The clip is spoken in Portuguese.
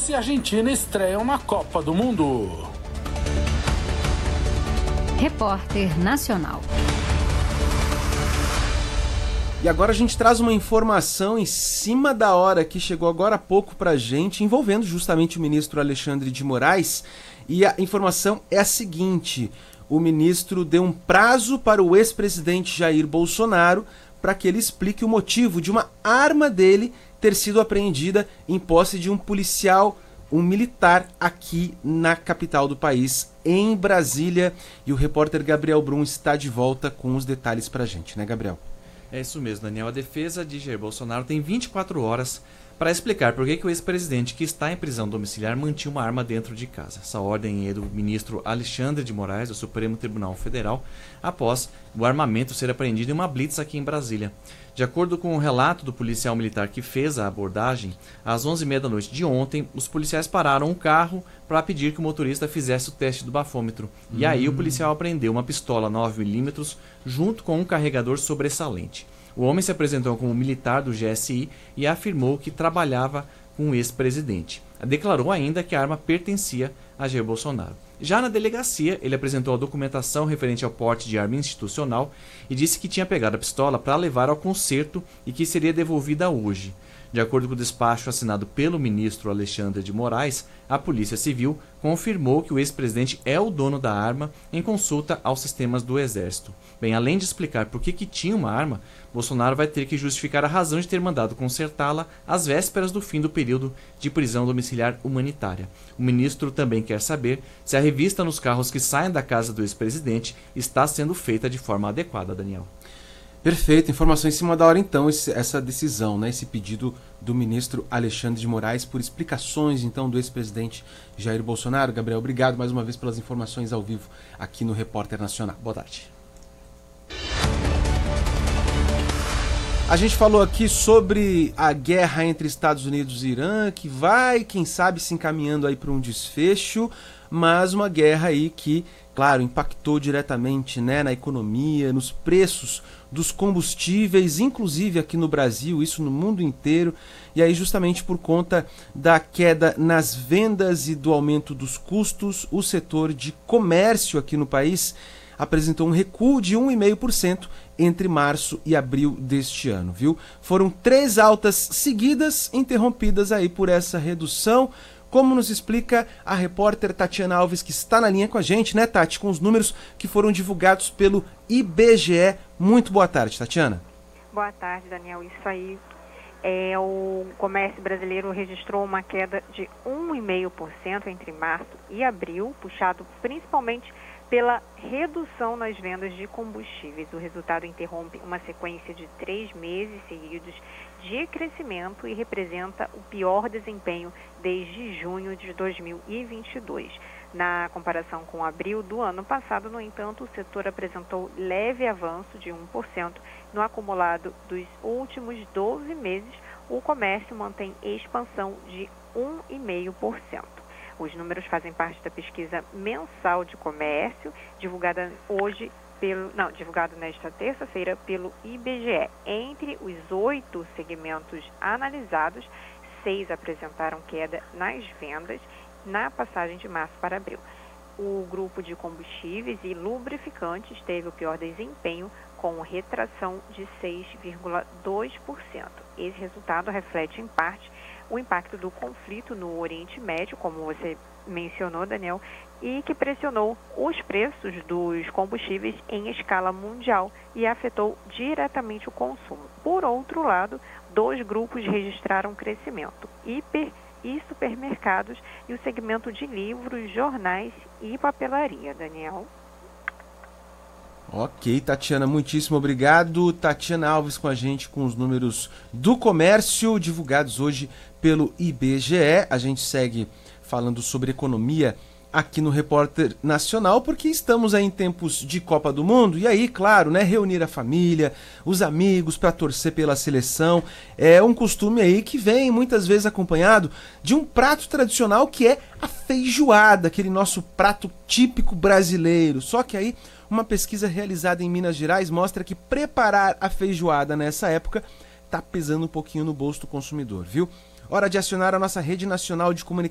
França e Argentina estreiam na Copa do Mundo. Repórter Nacional. E agora a gente traz uma informação em cima da hora que chegou agora há pouco pra gente, envolvendo justamente o ministro Alexandre de Moraes. E a informação é a seguinte: o ministro deu um prazo para o ex-presidente Jair Bolsonaro para que ele explique o motivo de uma arma dele ter sido apreendida em posse de um policial, um militar, aqui na capital do país, em Brasília. E o repórter Gabriel Brum está de volta com os detalhes pra gente, né, Gabriel? É isso mesmo, Daniel. A defesa de Jair Bolsonaro tem 24 horas para explicar por que o ex-presidente, que está em prisão domiciliar, mantinha uma arma dentro de casa. Essa ordem é do ministro Alexandre de Moraes, do Supremo Tribunal Federal, após o armamento ser apreendido em uma blitz aqui em Brasília. De acordo com o relato do policial militar que fez a abordagem, às 11h30 da noite de ontem, os policiais pararam um carro para pedir que o motorista fizesse o teste do bafômetro. E aí o policial apreendeu uma pistola 9mm junto com um carregador sobressalente. O homem se apresentou como militar do GSI e afirmou que trabalhava com o ex-presidente. Declarou ainda que a arma pertencia a Jair Bolsonaro. Já na delegacia, ele apresentou a documentação referente ao porte de arma institucional e disse que tinha pegado a pistola para levar ao concerto e que seria devolvida hoje. De acordo com o despacho assinado pelo ministro Alexandre de Moraes, a Polícia Civil confirmou que o ex-presidente é o dono da arma em consulta aos sistemas do Exército. Bem, além de explicar por que tinha uma arma, Bolsonaro vai ter que justificar a razão de ter mandado consertá-la às vésperas do fim do período de prisão domiciliar humanitária. O ministro também quer saber se a revista nos carros que saem da casa do ex-presidente está sendo feita de forma adequada, Daniel. Perfeito, informação em cima da hora então, essa decisão, né, esse pedido do ministro Alexandre de Moraes por explicações então do ex-presidente Jair Bolsonaro. Gabriel, obrigado mais uma vez pelas informações ao vivo aqui no Repórter Nacional. Boa tarde. A gente falou aqui sobre a guerra entre Estados Unidos e Irã, que vai, quem sabe, se encaminhando aí para um desfecho, mas uma guerra aí que, claro, impactou diretamente, né, na economia, nos preços dos combustíveis, inclusive aqui no Brasil, isso no mundo inteiro, e aí justamente por conta da queda nas vendas e do aumento dos custos, o setor de comércio aqui no país apresentou um recuo de 1,5% entre março e abril deste ano, viu? Foram 3 altas seguidas, interrompidas aí por essa redução, como nos explica a repórter Tatiana Alves, que está na linha com a gente, né, Tati, com os números que foram divulgados pelo IBGE. Muito boa tarde, Tatiana. Boa tarde, Daniel. Isso aí, o comércio brasileiro registrou uma queda de 1,5% entre março e abril, puxado principalmente pela redução nas vendas de combustíveis. O resultado interrompe uma sequência de 3 meses seguidos de crescimento e representa o pior desempenho desde junho de 2022. Na comparação com abril do ano passado, no entanto, o setor apresentou leve avanço de 1%. No acumulado dos últimos 12 meses, o comércio mantém expansão de 1,5%. Os números fazem parte da pesquisa mensal de comércio, divulgada nesta terça-feira pelo IBGE. Entre os 8 segmentos analisados, 6 apresentaram queda nas vendas na passagem de março para abril. O grupo de combustíveis e lubrificantes teve o pior desempenho, com retração de 6,2%. Esse resultado reflete, em parte, o impacto do conflito no Oriente Médio, como você mencionou, Daniel, e que pressionou os preços dos combustíveis em escala mundial e afetou diretamente o consumo. Por outro lado, 2 grupos registraram crescimento: hiper e supermercados e o segmento de livros, jornais e papelaria, Daniel. Ok, Tatiana, muitíssimo obrigado. Tatiana Alves com a gente com os números do comércio divulgados hoje pelo IBGE. A gente segue falando sobre economia aqui no Repórter Nacional, porque estamos aí em tempos de Copa do Mundo, e aí, claro, né, reunir a família, os amigos para torcer pela seleção, é um costume aí que vem muitas vezes acompanhado de um prato tradicional que é a feijoada, aquele nosso prato típico brasileiro. Só que aí uma pesquisa realizada em Minas Gerais mostra que preparar a feijoada nessa época tá pesando um pouquinho no bolso do consumidor, viu? Hora de acionar a nossa rede nacional de comunicação